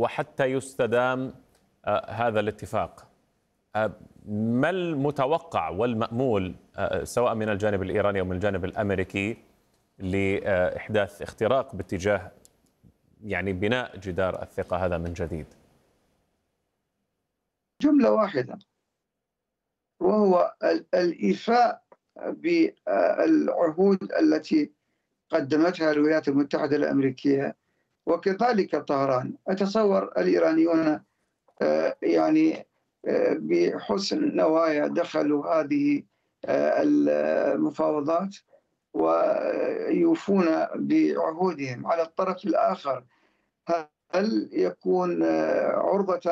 وحتى يستدام هذا الاتفاق. ما المتوقع والمأمول سواء من الجانب الإيراني أو من الجانب الأمريكي لإحداث اختراق باتجاه يعني بناء جدار الثقة هذا من جديد؟ جملة واحدة، وهو الإيفاء بالعهود التي قدمتها الولايات المتحدة الأمريكية وكذلك طهران. أتصور الإيرانيون يعني بحسن نوايا دخلوا هذه المفاوضات ويوفون بعهودهم. على الطرف الآخر، هل يكون عرضة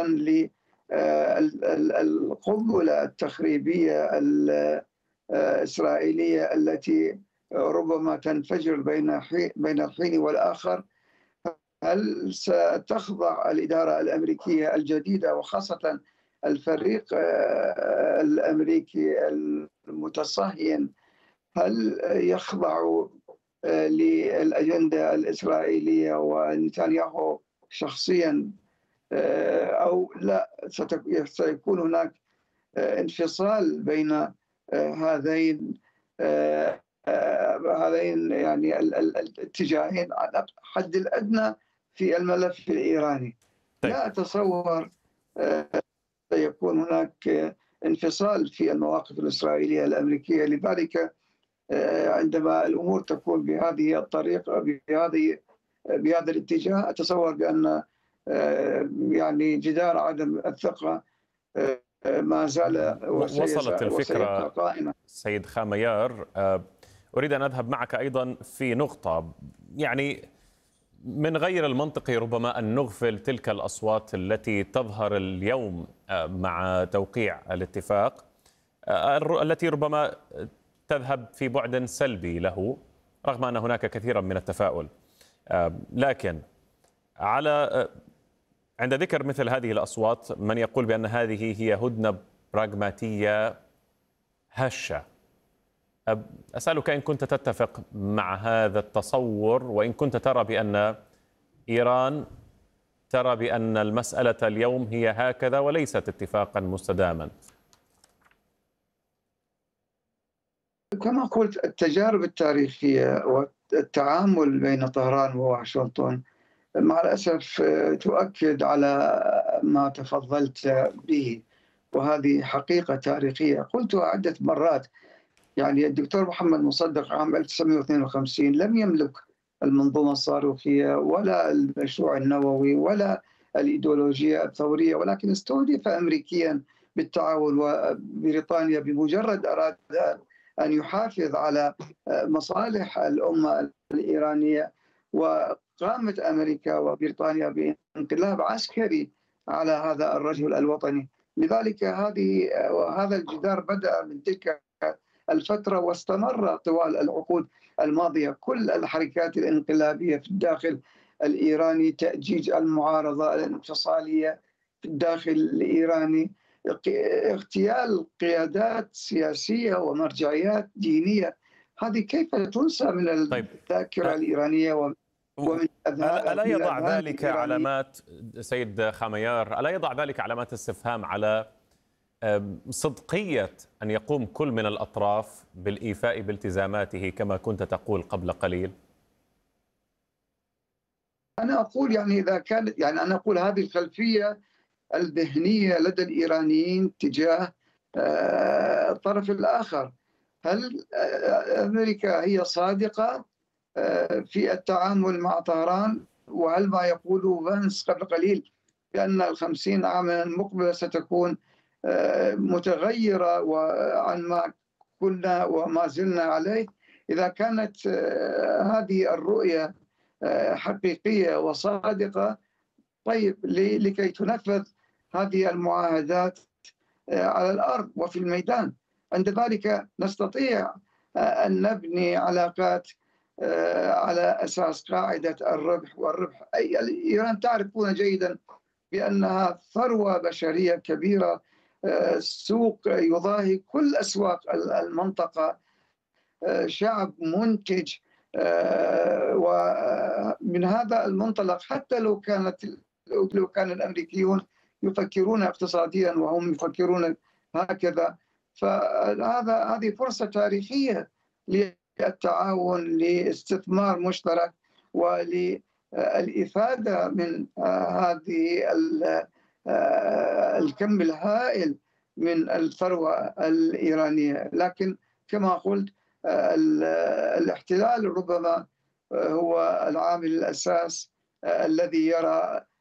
للقنبلة التخريبية الإسرائيلية التي ربما تنفجر بين الحين والآخر؟ هل ستخضع الإدارة الأمريكية الجديدة وخاصة الفريق الأمريكي المتصهين، هل يخضع للأجندة الإسرائيلية ونتنياهو شخصيا أو لا؟ سيكون هناك انفصال بين هذين يعني الاتجاهين على الحد الأدنى في الملف الإيراني. طيب. لا أتصور سيكون هناك انفصال في المواقف الإسرائيلية الأمريكية. لذلك عندما الأمور تكون بهذه الطريقة بهذا الاتجاه، أتصور بأن يعني جدار عدم الثقة ما زال وصلت الفكرة قائمة. سيد خاميار، أريد أن أذهب معك أيضا في نقطة، يعني من غير المنطقي ربما أن نغفل تلك الأصوات التي تظهر اليوم مع توقيع الاتفاق، التي ربما تذهب في بعد سلبي له رغم أن هناك كثيرا من التفاؤل. لكن عند ذكر مثل هذه الأصوات من يقول بأن هذه هي هدنة براغماتية هشة. أسألك إن كنت تتفق مع هذا التصور، وإن كنت ترى بأن إيران ترى بأن المسألة اليوم هي هكذا وليست اتفاقا مستداما. كما قلت، التجارب التاريخية والتعامل بين طهران وواشنطن مع الأسف تؤكد على ما تفضلت به، وهذه حقيقة تاريخية. قلت عدة مرات، يعني الدكتور محمد مصدق عام 1952 لم يملك المنظومة الصاروخية ولا المشروع النووي ولا الإيديولوجيا الثورية، ولكن استهدف أمريكيا بالتعاون، وبريطانيا بمجرد أراد أن يحافظ على مصالح الأمة الإيرانية، وقامت أمريكا وبريطانيا بانقلاب عسكري على هذا الرجل الوطني. لذلك هذا الجدار بدأ من تلك الفترة واستمر طوال العقود الماضية. كل الحركات الانقلابية في الداخل الإيراني، تأجيج المعارضة الانفصالية في الداخل الإيراني، اغتيال قيادات سياسية ومرجعيات دينية، هذه كيف تنسى من الذاكرة الإيرانية ومن ألا يضع ذلك علامات سيد خاميار، ألا يضع ذلك علامات استفهام على صدقية أن يقوم كل من الأطراف بالإيفاء بالتزاماته كما كنت تقول قبل قليل؟ أنا أقول يعني إذا كانت، يعني أنا أقول هذه الخلفية الذهنية لدى الإيرانيين تجاه الطرف الآخر. هل أمريكا هي صادقة في التعامل مع طهران؟ وهل ما يقوله فانس قبل قليل بأن 50 عاما المقبلة ستكون متغيرة عن ما كنا وما زلنا عليه؟ إذا كانت هذه الرؤية حقيقية وصادقة، طيب لكي تنفذ هذه المعاهدات على الأرض وفي الميدان، عند ذلك نستطيع أن نبني علاقات على أساس قاعدة الربح والربح. أي إيران تعرفون جيدا بأنها ثروة بشرية كبيرة، سوق يضاهي كل أسواق المنطقة، شعب منتج، ومن هذا المنطلق حتى لو كانت لو كان الأمريكيون يفكرون اقتصاديا وهم يفكرون هكذا، هذه فرصة تاريخية للتعاون، لاستثمار مشترك، وللإفادة من هذه الكم الهائل من الثروة الإيرانية. لكن كما قلت الاحتلال ربما هو العامل الأساس الذي يرى